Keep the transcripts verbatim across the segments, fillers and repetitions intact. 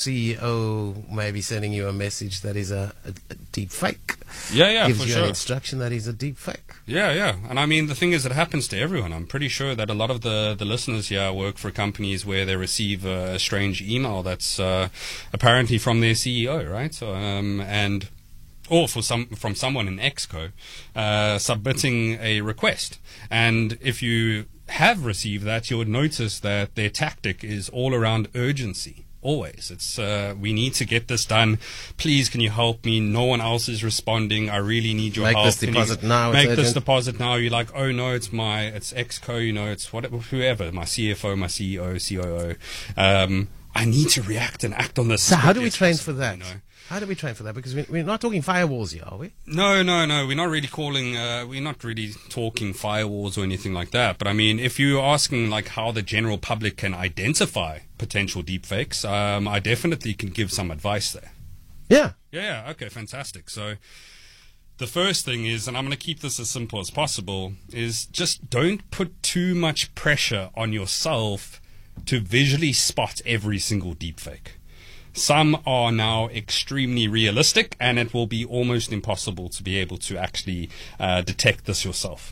C E O may be sending you a message that is a, a, a deep fake. Yeah, yeah, Gives for you sure. an instruction that is a deep fake. Yeah, yeah. And I mean, the thing is, it happens to everyone. I'm pretty sure that a lot of the, the listeners here work for companies where they receive a, a strange email that's uh, apparently from their C E O, right? So, um, and or for some from someone in Exco uh, submitting a request. And if you have received that, you would notice that their tactic is all around urgency. Always. It's uh, we need to get this done. Please, can you help me? No one else is responding. I really need your Make help. this Can deposit you now. It's Make this urgent. deposit now. You're like, oh no, it's my, it's Exco. You know, it's whatever, whoever, my C F O, my C E O, C O O. Um, I need to react and act on this. So as how do quickly we as train possible, for that? you know? How do we train for that? Because we, we're not talking firewalls here, are we? No, no, no. We're not really calling. Uh, we're not really talking firewalls or anything like that. But I mean, if you're asking like how the general public can identify potential deepfakes, um, I definitely can give some advice there. Yeah. Yeah. yeah, Okay. Fantastic. So the first thing is, and I'm going to keep this as simple as possible, is just don't put too much pressure on yourself to visually spot every single deepfake. Some are now extremely realistic, and it will be almost impossible to be able to actually uh, detect this yourself.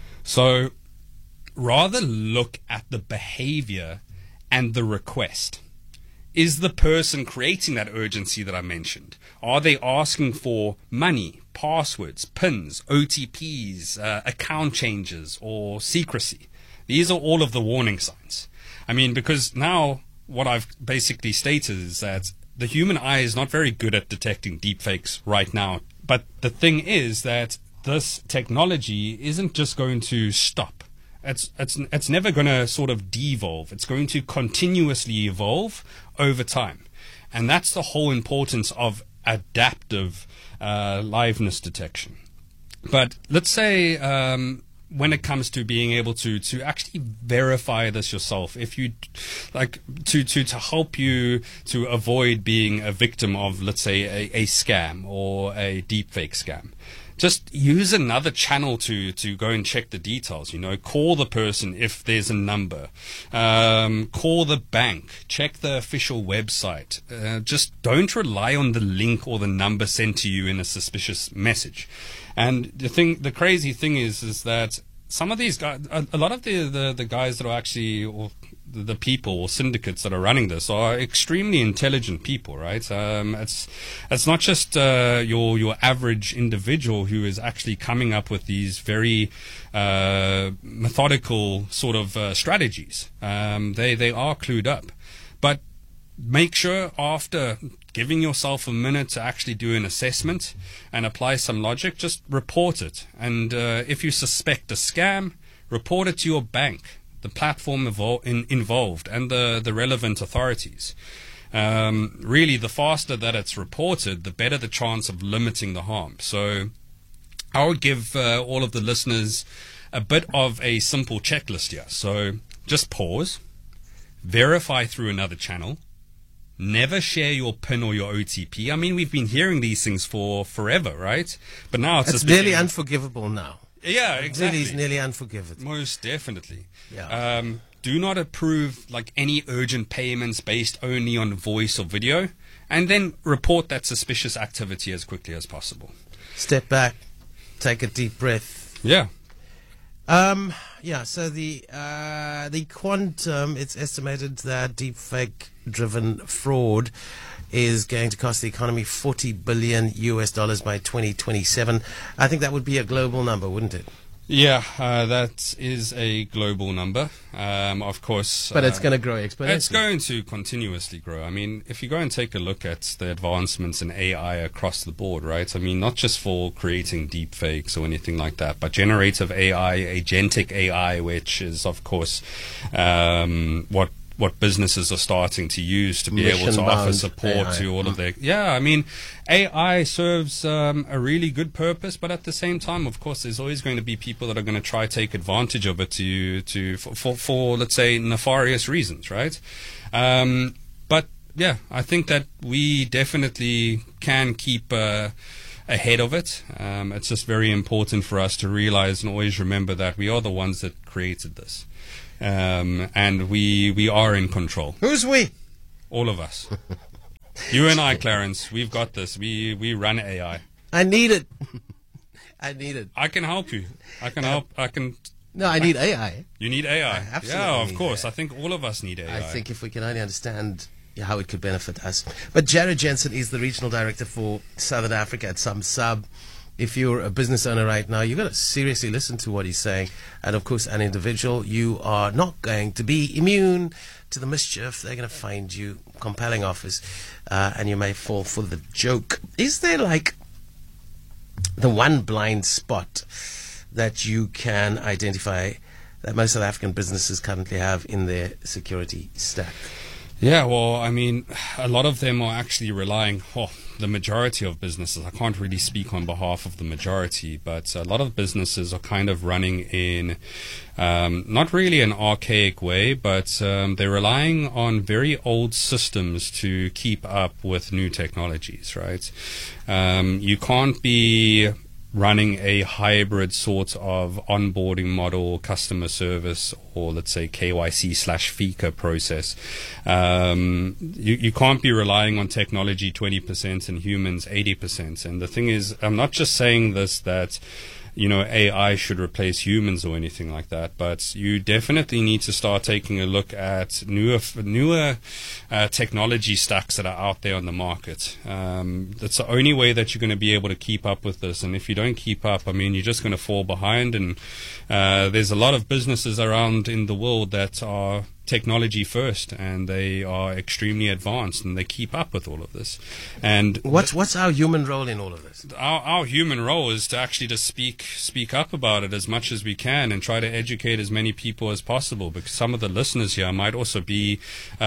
So rather look at the behavior and the request. Is the person creating that urgency that I mentioned? Are they asking for money, passwords, pins, O T Ps, uh, account changes, or secrecy? These are all of the warning signs. I mean, because now what I've basically stated is that the human eye is not very good at detecting deepfakes right now. But the thing is that this technology isn't just going to stop. It's it's it's never going to sort of devolve. It's going to continuously evolve over time. And that's the whole importance of adaptive uh, liveness detection. But let's say um, when it comes to being able to to actually verify this yourself, if you like to to to help you to avoid being a victim of, let's say, a, a scam or a deepfake scam, just use another channel to to go and check the details. You know, call the person if there's a number, um, call the bank, check the official website. Uh, just don't rely on the link or the number sent to you in a suspicious message. And the thing, the crazy thing is, is that some of these guys, a, a lot of the, the, the guys that are actually, or the, the people or syndicates that are running this are extremely intelligent people, right? Um, it's, it's not just, uh, your, your average individual who is actually coming up with these very, uh, methodical sort of, uh, strategies. Um, they, they are clued up. But make sure after giving yourself a minute to actually do an assessment and apply some logic, just report it. And uh, if you suspect a scam, report it to your bank, the platform evol- in, involved, and the, the relevant authorities. Um, really, the faster that it's reported, the better the chance of limiting the harm. So I would give uh, all of the listeners a bit of a simple checklist here. So just pause, verify through another channel, never share your PIN or your O T P. I mean, we've been hearing these things for forever, right? But now it's, It's just nearly becoming- unforgivable now. Yeah, It exactly. really is nearly unforgivable. Most definitely. Yeah. Um, do not approve like any urgent payments based only on voice or video, and then report that suspicious activity as quickly as possible. Step back, take a deep breath. Yeah. Um, yeah, so the uh, the quantum, it's estimated that deepfake-driven fraud is going to cost the economy forty billion U S dollars by twenty twenty-seven. I think that would be a global number, wouldn't it? Yeah, uh, that is a global number. Um, of course. But uh, it's going to grow exponentially. It's going to continuously grow. I mean, if you go and take a look at the advancements in A I across the board, right? I mean, not just for creating deep fakes or anything like that, but generative A I, agentic A I, which is, of course, um, what what businesses are starting to use to be able to offer Mission-bound support A I. to all of their... Yeah, I mean, A I serves um, a really good purpose, but at the same time, of course, there's always going to be people that are going to try to take advantage of it to, to for, for, for let's say, nefarious reasons, right? Um, but, yeah, I think that we definitely can keep... Uh, ahead of it. Um, it's just very important for us to realize and always remember that we are the ones that created this. Um, and we we are in control. Who's we? All of us. You and I, Clarence, we've got this. We we run A I. I need it. I need it. I can help you. I can help. I can. No, I need A I. You need A I. I absolutely yeah, of need course. A I. I think all of us need A I. I think if we can only understand how it could benefit us. But Jared Jensen is the regional director for Southern Africa at SumSub. If you're a business owner right now, you've got to seriously listen to what he's saying. And of course, an individual, you are not going to be immune to the mischief. They're going to find you compelling offers, uh, and you may fall for the joke. Is there like the one blind spot that you can identify that most South African businesses currently have in their security stack? Yeah, well, I mean, a lot of them are actually relying, oh, the majority of businesses, I can't really speak on behalf of the majority, but a lot of businesses are kind of running in um, not really an archaic way, but um, they're relying on very old systems to keep up with new technologies, right? Um, you can't be running a hybrid sort of onboarding model, customer service, or let's say K Y C slash FICA process. Um, you, you can't be relying on technology twenty percent and humans eighty percent. And the thing is, I'm not just saying this that you know, A I should replace humans or anything like that, but you definitely need to start taking a look at newer, newer uh, technology stacks that are out there on the market. Um, that's the only way that you're going to be able to keep up with this. And if you don't keep up, I mean, you're just going to fall behind. And uh, there's a lot of businesses around in the world that are technology first, and they are extremely advanced, and they keep up with all of this. And what's what's our human role in all of this? Our our human role is to actually just speak speak up about it as much as we can, and try to educate as many people as possible. Because some of the listeners here might also be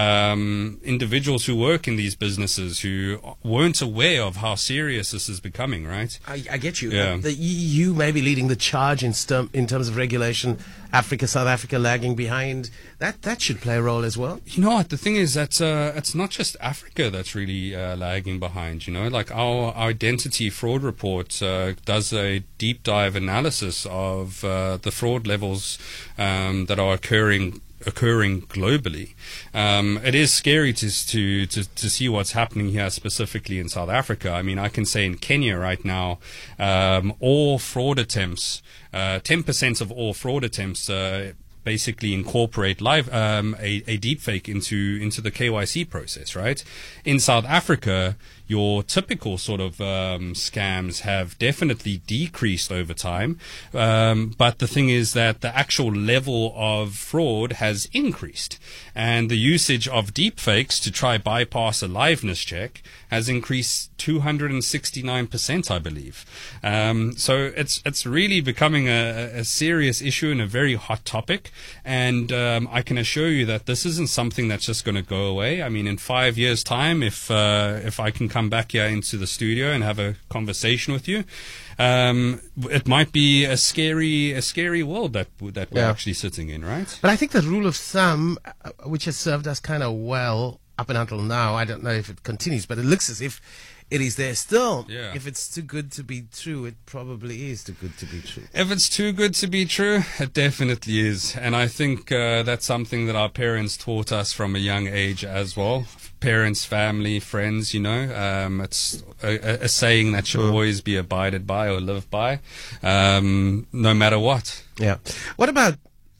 um, individuals who work in these businesses who weren't aware of how serious this is becoming. Right? I, I get you. Yeah. Uh, the E U may be leading the charge in stum- in terms of regulation. Africa, South Africa lagging behind. That that should play a role as well. You know what? The thing is that uh, it's not just Africa that's really uh, lagging behind. You know, like our, our identity fraud report uh, does a deep dive analysis of uh, the fraud levels um, that are occurring occurring globally. Um, it is scary to, to to to see what's happening here, specifically in South Africa. I mean, I can say in Kenya right now, um, all fraud attempts, uh, ten percent of all fraud attempts uh, basically incorporate live um, a, a deepfake into into the K Y C process, right? In South Africa, your typical sort of um, scams have definitely decreased over time, um, but the thing is that the actual level of fraud has increased, and the usage of deepfakes to try bypass a liveness check has increased two hundred sixty-nine percent, I believe. Um, so it's it's really becoming a, a serious issue and a very hot topic, and um, I can assure you that this isn't something that's just going to go away. I mean, in five years' time, if uh, if I can come back here into the studio and have a conversation with you, um, it might be a scary, a scary world that that we're Yeah. actually sitting in, right? But I think the rule of thumb, uh, which has served us kind of well up and until now, I don't know if it continues, but it looks as if it is there still. Yeah. If it's too good to be true, it probably is too good to be true. If it's too good to be true, it definitely is. And I think uh, that's something that our parents taught us from a young age as well. Parents, family, friends, you know. Um, it's a, a saying that should always be abided by or lived by, um, no matter what. Yeah. What about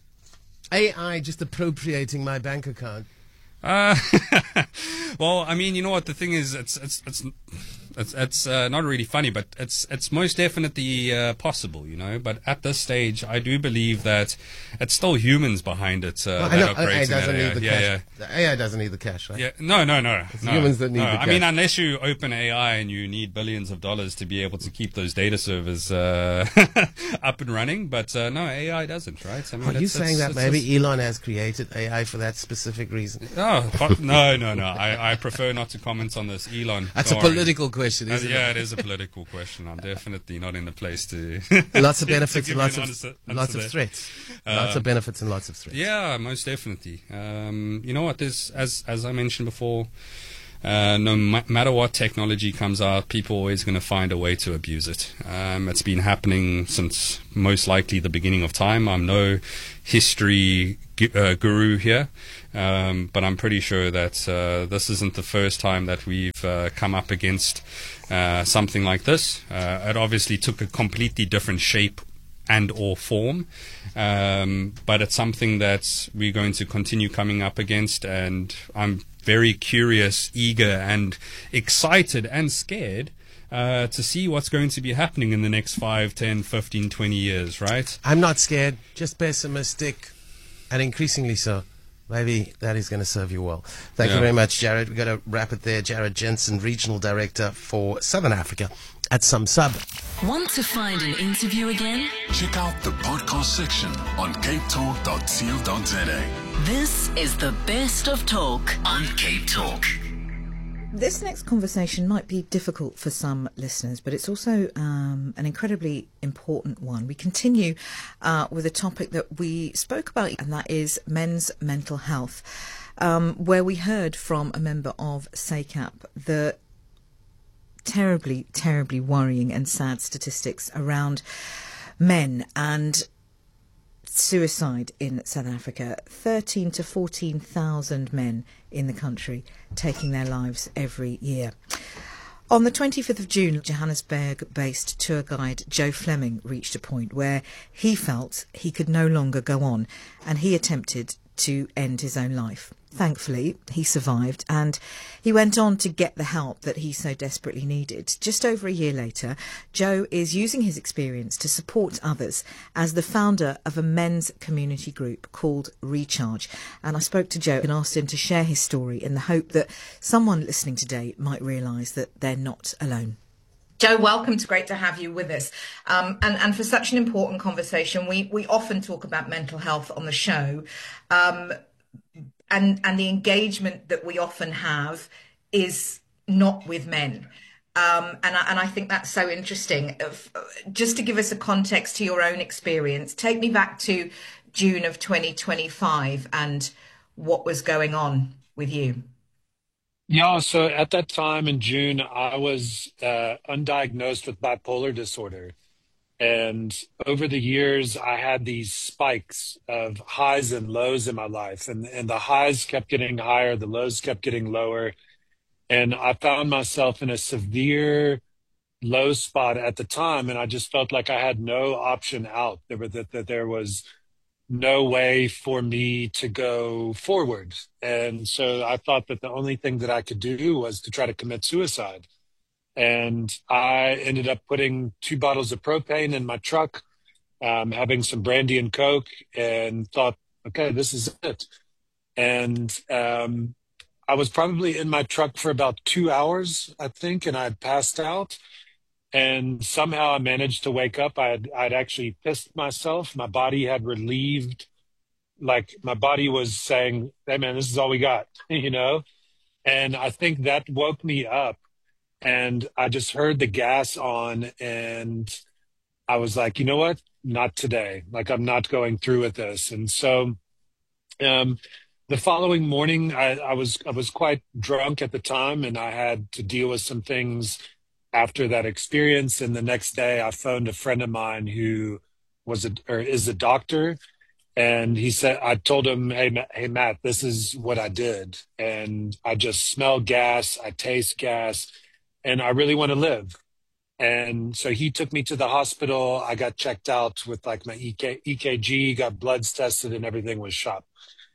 A I just appropriating my bank account? Uh, well, I mean, you know what the thing is, it's it's it's it's, it's uh, not really funny, but it's it's most definitely uh, possible, you know. But at this stage, I do believe that it's still humans behind it. Uh, Well, I that know are A I creating doesn't that need A I. the yeah, cash. yeah. The A I doesn't need the cash, right? Yeah, no, no, no. It's no, humans that need no. the I mean, cash. unless you open A I and you need billions of dollars to be able to keep those data servers uh, up and running, but uh, no, A I doesn't, right? I mean, Are you it's- saying it's- that it's maybe just- Elon has created A I for that specific reason? Oh, but- no, no, no. I, I prefer not to comment on this, Elon. That's sorry. a political question, Uh, isn't yeah, it? it is a political question. I'm definitely not in the place to. Lots of to benefits give and you lots an of answer- lots answer of there. threats. Lots Uh, of benefits and lots of threats. Yeah, most definitely. Um, you know what? There's as as I mentioned before. Uh, no ma- matter what technology comes out, people are always going to find a way to abuse it. Um, it's been happening since most likely the beginning of time. I'm no history gu- uh, guru here, um, but I'm pretty sure that uh, this isn't the first time that we've uh, come up against uh, something like this. Uh, it obviously took a completely different shape and or form, um, but it's something that we're going to continue coming up against, and I'm very curious, eager, and excited and scared uh, to see what's going to be happening in the next five, ten, fifteen, twenty years, right? I'm not scared, just pessimistic, and increasingly so. Maybe that is going to serve you well. Thank Yeah. you very much, Jared. We've got to wrap it there. Jared Jensen, Regional Director for Southern Africa at SumSub. Want to find an interview again? Check out the podcast section on cape talk dot co dot za. This is the best of talk on Cape Talk. This next conversation might be difficult for some listeners, but it's also um, an incredibly important one. We continue uh, with a topic that we spoke about, and that is men's mental health, um, where we heard from a member of S A C A P the terribly, terribly worrying and sad statistics around men and suicide in South Africa. thirteen to fourteen thousand men in the country taking their lives every year. On the twenty-fifth of June, Johannesburg-based tour guide Joe Fleming reached a point where he felt he could no longer go on, and he attempted to end his own life. Thankfully, he survived, and he went on to get the help that he so desperately needed. Just over a year later, Joe is using his experience to support others as the founder of a men's community group called Recharge. And I spoke to Joe and asked him to share his story in the hope that someone listening today might realise that they're not alone. Joe, welcome. It's great to have you with us. Um, and, and for such an important conversation, we, we often talk about mental health on the show. Um, and, and the engagement that we often have is not with men. Um, and, I, and I think that's so interesting. Just to give us a context to your own experience, take me back to June of twenty twenty-five and what was going on with you. Yeah, so at that time in June, I was uh, undiagnosed with bipolar disorder. And over the years, I had these spikes of highs and lows in my life. And, and the highs kept getting higher, the lows kept getting lower. And I found myself in a severe low spot at the time. And I just felt like I had no option out. There were, that, that there was no way for me to go forward. And so I thought that the only thing that I could do was to try to commit suicide. And I ended up putting two bottles of propane in my truck, um, having some brandy and Coke, and thought, okay, this is it. And um, I was probably in my truck for about two hours, I think, and I had passed out. And somehow I managed to wake up. I had, I'd actually pissed myself. My body had relieved, like my body was saying, hey, man, this is all we got, you know? And I think that woke me up. And I just heard the gas on, and I was like, you know what? Not today. Like, I'm not going through with this. And so um, the following morning, I, I was I was quite drunk at the time, and I had to deal with some things after that experience. And the next day, I phoned a friend of mine who was a or is a doctor, and he said, I told him, hey, Ma- hey, Matt, this is what I did, and I just smell gas, I taste gas, and I really want to live. And so he took me to the hospital. I got checked out with like my E K G, got bloods tested, and everything was shot.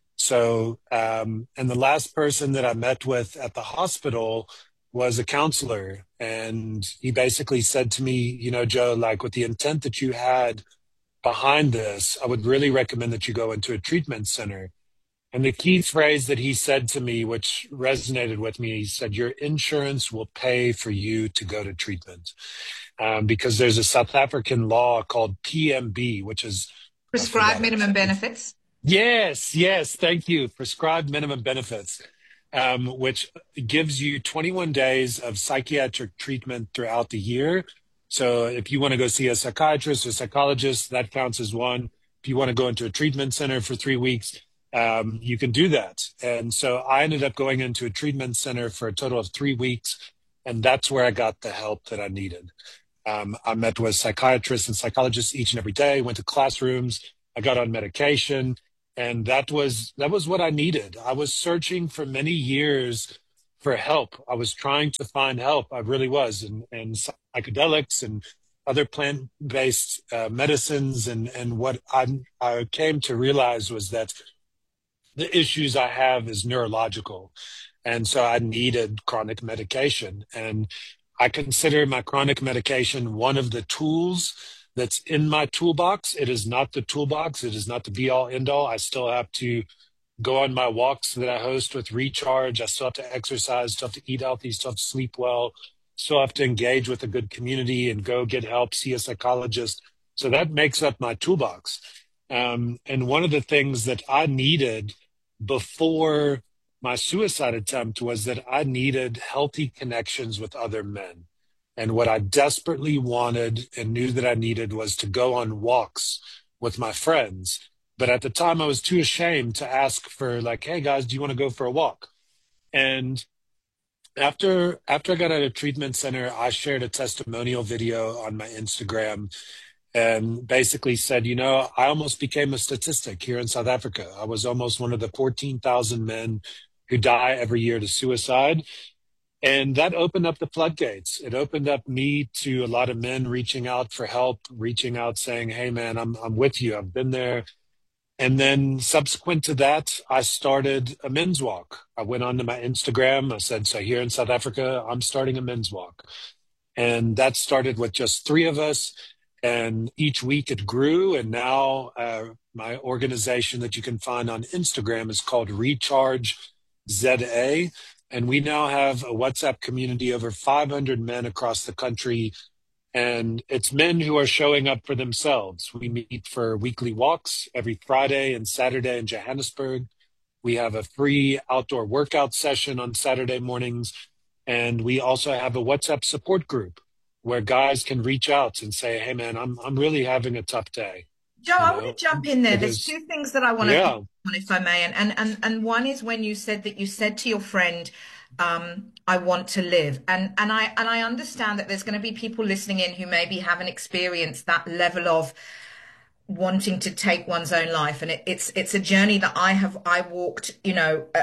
So, um, and the last person that I met with at the hospital was a counselor. And he basically said to me, you know, Joe, like with the intent that you had behind this, I would really recommend that you go into a treatment center. And the key phrase that he said to me, which resonated with me, he said, your insurance will pay for you to go to treatment. Um, because there's a South African law called P M B, which is Prescribed minimum benefits. Yes, yes. Thank you. Prescribed minimum benefits, um, which gives you twenty-one days of psychiatric treatment throughout the year. So if you want to go see a psychiatrist or psychologist, that counts as one. If you want to go into a treatment center for three weeks, um, you can do that. And so I ended up going into a treatment center for a total of three weeks. And that's where I got the help that I needed. Um, I met with psychiatrists and psychologists each and every day, went to classrooms. I got on medication. And that was that was what I needed. I was searching for many years for help. I was trying to find help. I really was, and and psychedelics and other plant-based uh, medicines. And and what I I came to realize was that the issues I have is neurological, and so I needed chronic medication. And I consider my chronic medication one of the tools that's in my toolbox. It is not the toolbox. It is not the be all end all. I still have to go on my walks that I host with Recharge. I still have to exercise, still have to eat healthy, still have to sleep well, still have to engage with a good community and go get help, see a psychologist. So that makes up my toolbox. Um, and one of the things that I needed before my suicide attempt was that I needed healthy connections with other men. And what I desperately wanted and knew that I needed was to go on walks with my friends. But at the time, I was too ashamed to ask for, like, hey, guys, do you want to go for a walk? And after after I got out of treatment center, I shared a testimonial video on my Instagram and basically said, you know, I almost became a statistic here in South Africa. I was almost one of the fourteen thousand men who die every year to suicide. And that opened up the floodgates. It opened up me to a lot of men reaching out for help, reaching out saying, hey, man, I'm I'm with you. I've been there. And then subsequent to that, I started a men's walk. I went onto my Instagram. I said, so here in South Africa, I'm starting a men's walk. And that started with just three of us. And each week it grew. And now uh, my organization that you can find on Instagram is called Recharge Z A. And we now have a WhatsApp community, over five hundred men across the country. And it's men who are showing up for themselves. We meet for weekly walks every Friday and Saturday in Johannesburg. We have a free outdoor workout session on Saturday mornings. And we also have a WhatsApp support group where guys can reach out and say, hey, man, I'm I'm really having a tough day. Joe, You I know, want to jump in there. it There's is- two things that I want to Yeah. comment on, if I may. And, and, and, and one is when you said that you said to your friend, um, I want to live. And, and I, and I understand that there's going to be people listening in who maybe haven't experienced that level of wanting to take one's own life. And it, it's, it's a journey that I have, I walked, you know, uh,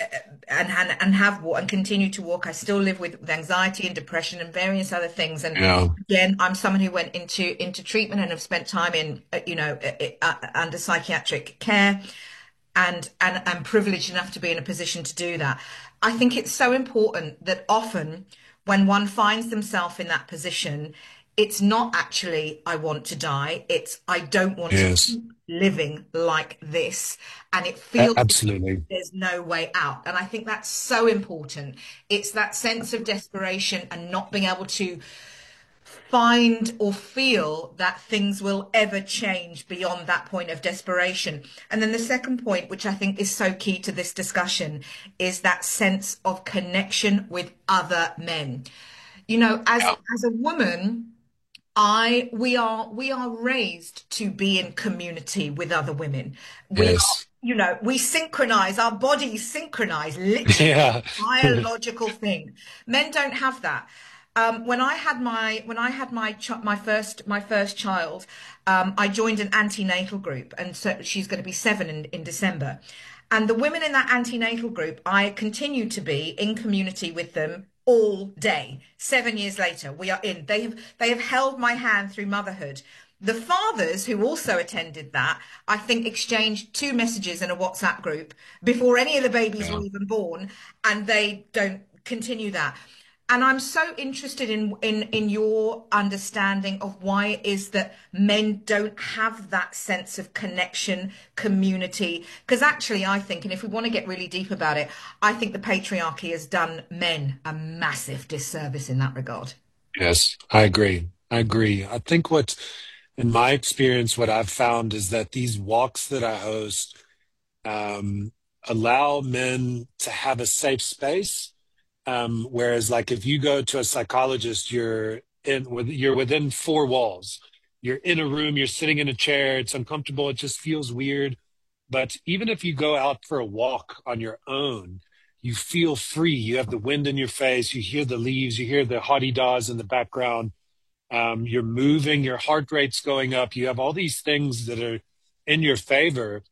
and, and, and have walked and continue to walk. I still live with, with anxiety and depression and various other things. And Yeah. again, I'm someone who went into, into treatment and have spent time in, uh, you know, uh, uh, under psychiatric care, and, and, and privileged enough to be in a position to do that. I think it's so important that often when one finds themselves in that position, it's not actually, I want to die. It's, I don't want Yes. to keep living like this. And it A- feels Absolutely. there's no way out. And I think that's so important. It's that sense of desperation and not being able to find or feel that things will ever change beyond that point of desperation. And then the second point, which I think is so key to this discussion, is that sense of connection with other men. You know, as as a woman, I we are we are raised to be in community with other women. We Yes. are, you know, we synchronize, our bodies synchronize, literally Yeah. biological thing. Men don't have that. Um, when I had my when I had my ch- my first my first child, um, I joined an antenatal group, and so she's going to be seven in, in December. And the women in that antenatal group, I continue to be in community with them all day. Seven years later, we are in. They have they have held my hand through motherhood. The fathers who also attended that, I think, exchanged two messages in a WhatsApp group before any of the babies were even born, and they don't continue that. And I'm so interested in, in, in your understanding of why it is that men don't have that sense of connection, community. Because actually, I think, and if we want to get really deep about it, I think the patriarchy has done men a massive disservice in that regard. Yes, I agree. I agree. I think what, in my experience, what I've found is that these walks that I host um, allow men to have a safe space. Um, whereas, like, if you go to a psychologist, you're in with you're within four walls. You're in a room. You're sitting in a chair. It's uncomfortable. It just feels weird. But even if you go out for a walk on your own, you feel free. You have the wind in your face. You hear the leaves. You hear the hotty-daws in the background. Um, you're moving. Your heart rate's going up. You have all these things that are in your favor.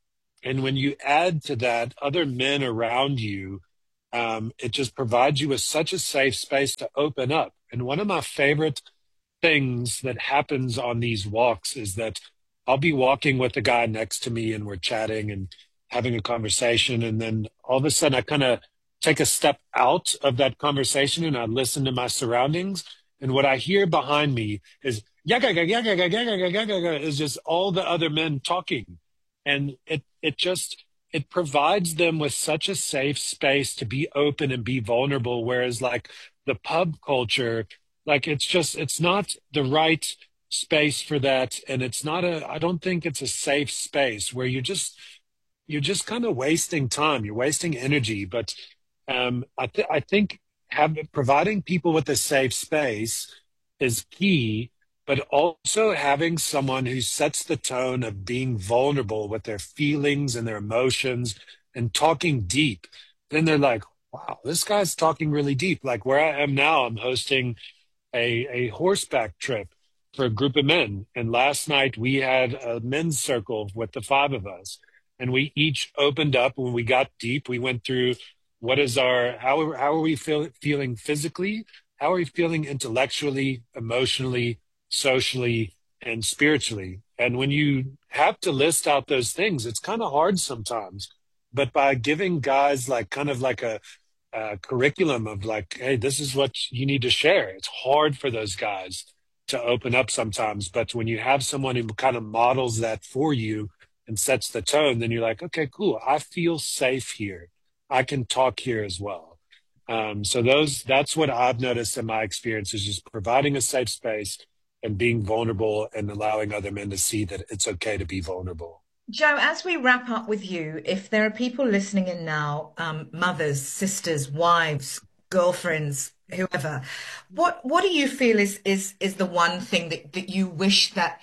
And when you add to that other men around you, um, it just provides you with such a safe space to open up. And one of my favorite things that happens on these walks is that I'll be walking with the guy next to me and we're chatting and having a conversation. And then all of a sudden I kind of take a step out of that conversation and I listen to my surroundings. And what I hear behind me is yaga, yaga, yaga, yaga, yaga, yaga, yaga, is just all the other men talking. And it, it just, it provides them with such a safe space to be open and be vulnerable. Whereas like the pub culture, like it's just, it's not the right space for that. And it's not a, I don't think it's a safe space where you just, you're just kind of wasting time. You're wasting energy. But um, I, th- I think have, providing people with a safe space is key, but also having someone who sets the tone of being vulnerable with their feelings and their emotions and talking deep. Then they're like, wow, this guy's talking really deep. Like where I am now, I'm hosting a, a horseback trip for a group of men. And last night we had a men's circle with the five of us. And we each opened up when we got deep. We went through what is our, how, how are we feel, feeling physically? How are we feeling intellectually, emotionally, socially, and spiritually? And when you have to list out those things, it's kind of hard sometimes. But by giving guys like kind of like a, a curriculum of like, hey, this is what you need to share. It's hard for those guys to open up sometimes. But when you have someone who kind of models that for you and sets the tone, then you're like, okay, cool. I feel safe here. I can talk here as well. Um, so those, that's what I've noticed in my experience is just providing a safe space and being vulnerable and allowing other men to see that it's okay to be vulnerable. Joe, as we wrap up with you, if there are people listening in now, um, mothers, sisters, wives, girlfriends, whoever, what what do you feel is is is the one thing that, that you wish that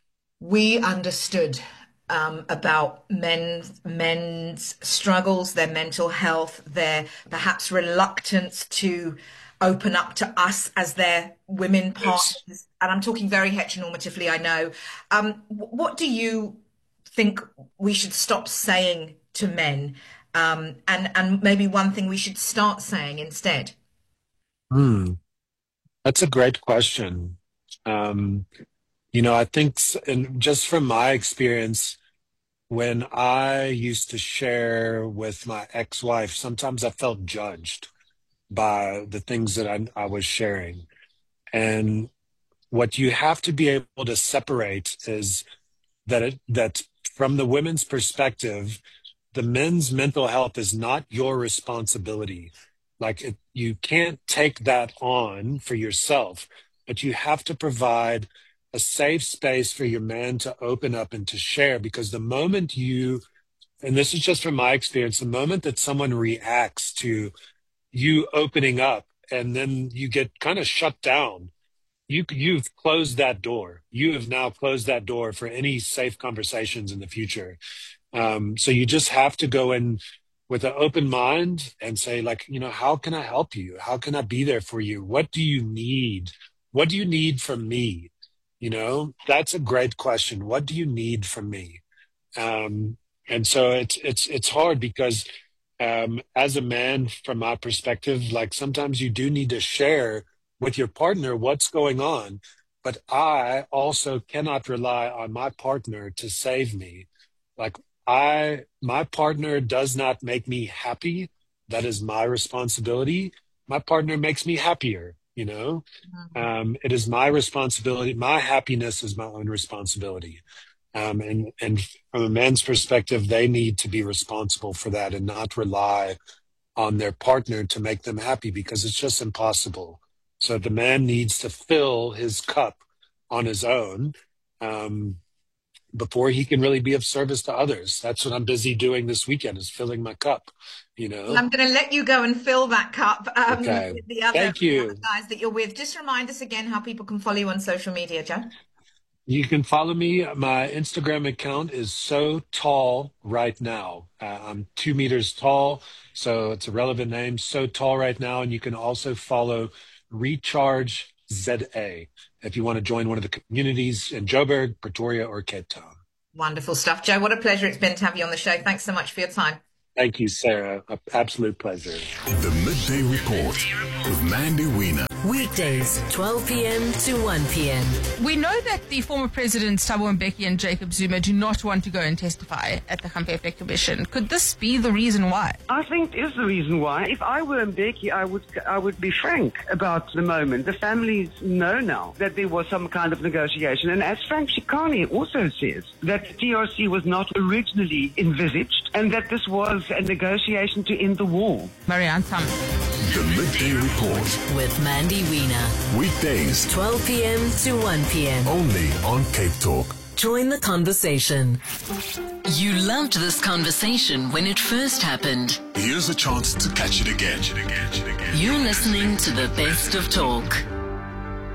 we understood um, about men's men's struggles, their mental health, their perhaps reluctance to open up to us as their women partners? Yes. And I'm talking very heteronormatively, I know. Um, what do you think we should stop saying to men, um, and and maybe one thing we should start saying instead? Hmm, that's a great question. Um, you know, I think, and just from my experience, when I used to share with my ex-wife, sometimes I felt judged by the things that I, I was sharing. And what you have to be able to separate is that it, that from the women's perspective, the men's mental health is not your responsibility. Like it, you can't take that on for yourself, but you have to provide a safe space for your man to open up and to share. Because the moment you, and this is just from my experience, the moment that someone reacts to you opening up and then you get kind of shut down, you, you've closed that door. You have now closed that door for any safe conversations in the future. Um, so you just have to go in with an open mind and say, like, you know, how can I help you? How can I be there for you? What do you need? What do you need from me? You know, that's a great question. What do you need from me? Um, and so it's, it's, it's hard because, um, as a man, from my perspective, like sometimes you do need to share with your partner what's going on, but I also cannot rely on my partner to save me. Like I, my partner does not make me happy. That is my responsibility. My partner makes me happier. You know, um, it is my responsibility. My happiness is my own responsibility. Um, and, and from a man's perspective, they need to be responsible for that and not rely on their partner to make them happy, because it's just impossible. So the man needs to fill his cup on his own, um, before he can really be of service to others. That's what I'm busy doing this weekend, is filling my cup, you know. Well, I'm going to let you go and fill that cup um, okay. with the other, Thank you. other guys that you're with. Just remind us again how people can follow you on social media, Joe. You can follow me. My Instagram account is So Tall Right Now. Uh, I'm two meters tall, so it's a relevant name, So Tall Right Now. And you can also follow Recharge Z A if you want to join one of the communities in Joburg, Pretoria, or Cape Town. Wonderful stuff. Joe, what a pleasure it's been to have you on the show. Thanks so much for your time. Thank you, Sarah. An absolute pleasure. The Midday Report with Mandy Wiener. Weekdays, twelve p.m. to one p.m. We know that the former presidents Thabo Mbeki and Jacob Zuma do not want to go and testify at the Khampepe Commission. Could this be the reason why? I think it is the reason why. If I were Mbeki, I would I would be frank about the moment. The families know now that there was some kind of negotiation. And as Frank Shikani also says, that the T R C was not originally envisaged and that this was a negotiation to end the war. Marianne Tam. The Midday Report With Mandy Wiener. weekdays twelve p.m. to one p.m. only on Cape Talk. Join the conversation. You loved this conversation when it first happened. Here's a chance to catch it again. You're listening to the best of talk.